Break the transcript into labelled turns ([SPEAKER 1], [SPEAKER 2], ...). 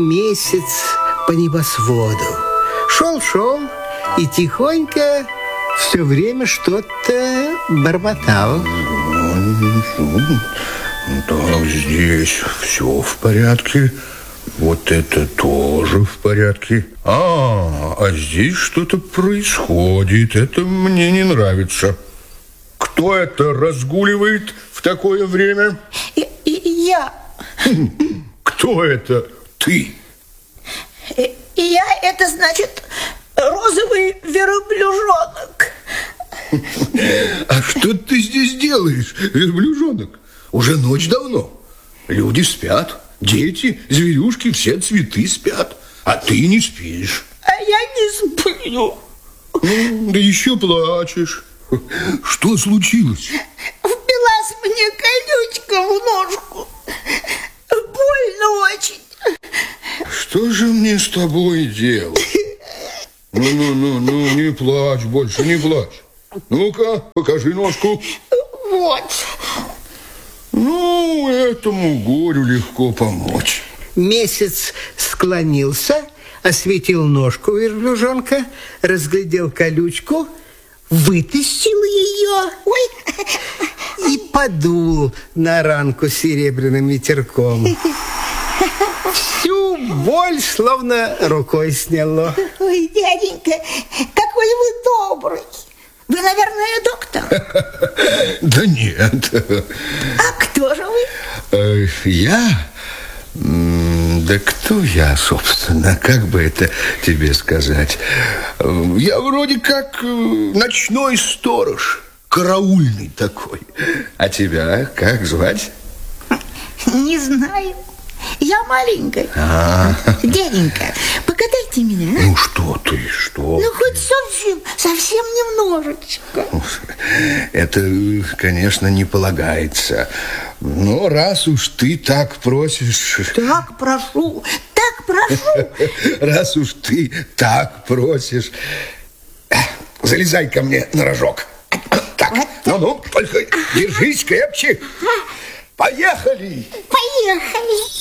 [SPEAKER 1] месяц по небосводу. Шел и тихонько все время что-то бормотал.
[SPEAKER 2] Так, здесь все в порядке. Вот это тоже в порядке. А здесь что-то происходит. Это мне не нравится. Кто это разгуливает в такое время?
[SPEAKER 3] Я.
[SPEAKER 2] Кто это? Ты.
[SPEAKER 3] Я, это значит, розовый верблюжонок.
[SPEAKER 2] А что ты здесь делаешь, верблюжонок? Уже ночь давно. Люди спят. Дети, зверюшки, все цветы спят. А ты не спишь.
[SPEAKER 3] А я не сплю.
[SPEAKER 2] Да еще плачешь. Что случилось?
[SPEAKER 3] Впилась мне колючка в ножку. Больно очень.
[SPEAKER 2] Что же мне с тобой делать? Ну, не плачь больше, не плачь. Ну-ка, покажи ножку.
[SPEAKER 3] Вот.
[SPEAKER 2] Ну, этому горю легко помочь.
[SPEAKER 1] Месяц склонился, осветил ножку верблюжонка, разглядел колючку, вытащил ее, и подул на ранку серебряным ветерком. Всю боль словно рукой сняло.
[SPEAKER 3] Ой, дяденька, какой вы добрый. Вы, наверное, доктор?
[SPEAKER 2] Да нет.
[SPEAKER 3] А кто же вы?
[SPEAKER 2] Я? Да кто я, собственно? Как бы это тебе сказать? Я вроде как ночной сторож, караульный такой. А тебя как звать?
[SPEAKER 3] Не знаю. Я маленькая. Дяденька, покатайте меня.
[SPEAKER 2] Ну что ты, что?
[SPEAKER 3] Ну хоть совсем немножечко.
[SPEAKER 2] Это, конечно, не полагается. Но раз уж ты так просишь...
[SPEAKER 3] Так прошу, так прошу.
[SPEAKER 2] Раз уж ты так просишь, залезай ко мне на рожок. Так, ну, только держись крепче. Поехали.
[SPEAKER 3] Поехали.